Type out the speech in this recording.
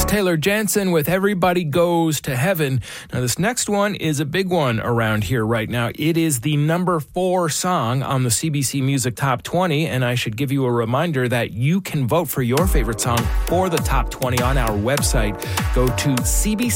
Taylor Jansen with Everybody Goes to Heaven. Now, this next one is a big one around here right now. It is the number 4 song on the CBC Music Top 20, and I should give you a reminder that you can vote for your favorite song for the Top 20 on our website. Go to cbc.ca/top20.